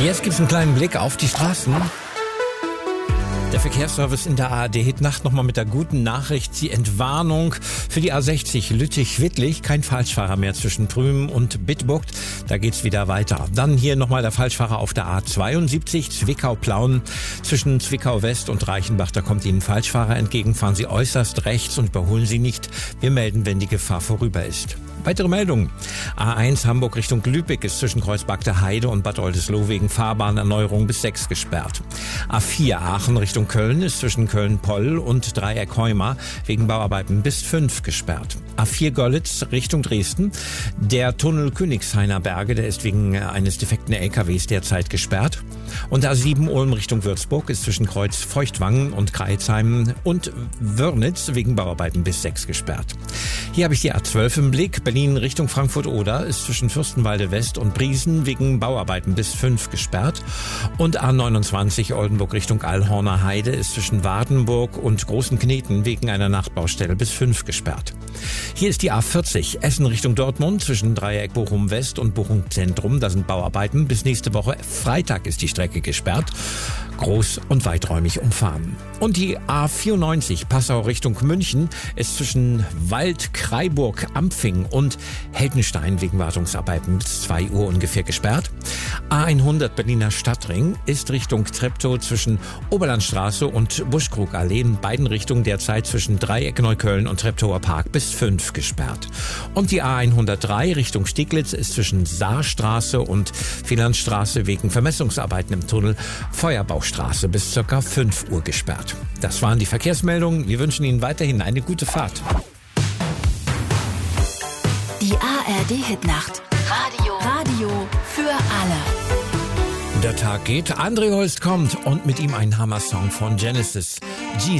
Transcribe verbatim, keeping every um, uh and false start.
Jetzt gibt's einen kleinen Blick auf die Straßen. Der Verkehrsservice in der A R D-Hitnacht nochmal mit der guten Nachricht, die Entwarnung für die A sechzig Lüttich-Wittlich. Kein Falschfahrer mehr zwischen Prüm und Bitburg. Da geht's wieder weiter. Dann hier nochmal der Falschfahrer auf der A zweiundsiebzig, Zwickau-Plauen. Zwischen Zwickau-West und Reichenbach, da kommt Ihnen Falschfahrer entgegen. Fahren Sie äußerst rechts und überholen Sie nicht. Wir melden, wenn die Gefahr vorüber ist. Weitere Meldungen. A eins Hamburg Richtung Lübeck ist zwischen Kreuzberg Heide und Bad Oldesloe wegen Fahrbahnerneuerung bis sechs gesperrt. A vier Aachen Richtung Köln ist zwischen Köln-Poll und Dreieck Heuma wegen Bauarbeiten bis fünf gesperrt. A vier Görlitz Richtung Dresden. Der Tunnel Königshainer Berge, der ist wegen eines defekten L K Ws derzeit gesperrt. Und A sieben Ulm Richtung Würzburg ist zwischen Kreuz Feuchtwangen und Kreilsheim und Wörnitz wegen Bauarbeiten bis sechs gesperrt. Hier habe ich die A zwölf im Blick. Berlin Richtung Frankfurt-Oder ist zwischen Fürstenwalde West und Briesen wegen Bauarbeiten bis fünf gesperrt. Und A neunundzwanzig Oldenburg Richtung Allhorner Heide ist zwischen Wardenburg und Großen Kneten wegen einer Nachtbaustelle bis fünf gesperrt. Hier ist die A vierzig Essen Richtung Dortmund zwischen Dreieck Bochum West und Bochum Zentrum. Da sind Bauarbeiten. Bis nächste Woche Freitag ist die Strecke gesperrt. Groß und weiträumig umfahren. Und die A vierundneunzig Passau Richtung München ist zwischen Wald-Kreiburg, Ampfing und Heldenstein wegen Wartungsarbeiten bis zwei Uhr ungefähr gesperrt. A hundert Berliner Stadtring ist Richtung Treptow zwischen Oberlandstraße und Buschkrugallee in beiden Richtungen derzeit zwischen Dreieck Neukölln und Treptower Park bis fünf gesperrt. Und die A hundertdrei Richtung Steglitz ist zwischen Saarstraße und Vierlandstraße wegen Vermessungsarbeiten im Tunnel Feuerbauchstraße bis ca. fünf Uhr gesperrt. Das waren die Verkehrsmeldungen. Wir wünschen Ihnen weiterhin eine gute Fahrt. Die A R D-Hitnacht. Radio. Radio für alle. Der Tag geht, André Holst kommt und mit ihm ein Hammer-Song von Genesis. Jesus.